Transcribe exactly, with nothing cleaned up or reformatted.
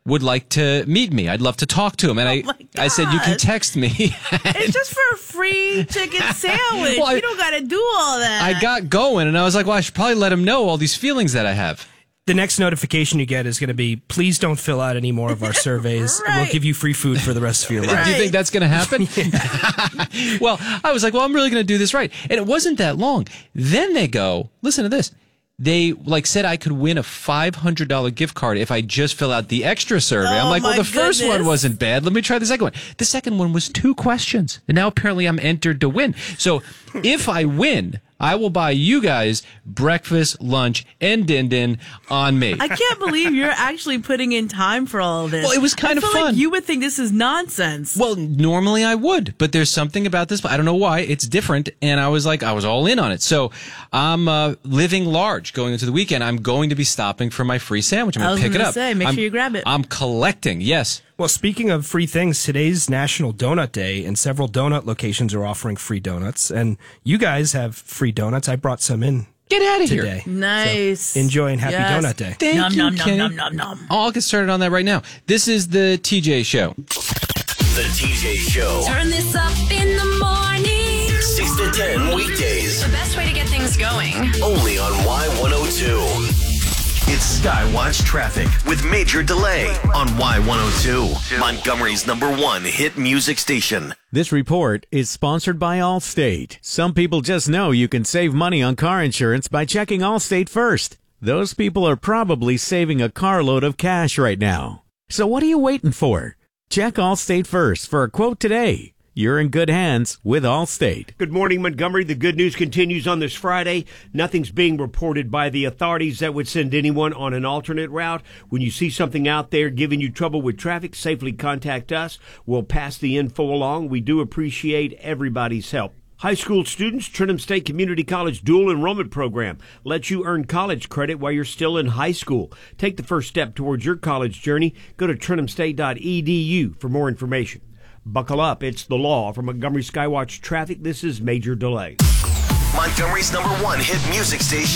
would like to meet me. I'd love to talk to him. And Oh I, I said, you can text me. It's just for a free chicken sandwich. Well, I- you don't got to do all that. I got going, and I was like, well, I should probably let him know all these feelings that I have. The next notification you get is going to be, please don't fill out any more of our surveys. Right. We'll give you free food for the rest of your life. Do you think that's going to happen? Well, I was like, well, I'm really going to do this right. And it wasn't that long. Then they go, listen to this. They like said I could win a five hundred dollars gift card if I just fill out the extra survey. Oh, I'm like, well, my the first one goodness. wasn't bad. Let me try the second one. The second one was two questions. And now apparently I'm entered to win. So if I win, I will buy you guys breakfast, lunch, and din-din on me. I can't believe you're actually putting in time for all of this. Well, it was kind I of feel fun. Like you would think this is nonsense. Well, normally I would, but there's something about this. I don't know why. It's different. And I was like, I was all in on it. So I'm uh, living large going into the weekend. I'm going to be stopping for my free sandwich. I'm I going was to pick it gonna up. say, make I'm, sure you grab it. I'm collecting. Yes. Well, speaking of free things, today's National Donut Day, and several donut locations are offering free donuts. And you guys have free donuts. I brought some in Get out of today. here. Nice. So enjoy and happy Yes. Donut Day. Thank Nom, you, nom, nom, Kenny. nom, nom, nom. Oh, I'll get started on that right now. This is the T J Show. The T J Show. Turn this up in the morning. six to ten weekdays. The best way to get things going. Only on Y one oh two. It's Skywatch Traffic with Major Delay on Y one oh two. Montgomery's number one hit music station. This report is sponsored by Allstate. Some people just know you can save money on car insurance by checking Allstate first. Those people are probably saving a carload of cash right now. So what are you waiting for? Check Allstate first for a quote today. You're in good hands with Allstate. Good morning, Montgomery. The good news continues on this Friday. Nothing's being reported by the authorities that would send anyone on an alternate route. When you see something out there giving you trouble with traffic, safely contact us. We'll pass the info along. We do appreciate everybody's help. High school students, Trenton State Community College Dual Enrollment Program lets you earn college credit while you're still in high school. Take the first step towards your college journey. Go to trenton state dot e d u for more information. Buckle up. It's the law. From Montgomery Skywatch Traffic, this is Major Delay. Montgomery's number one hit music station.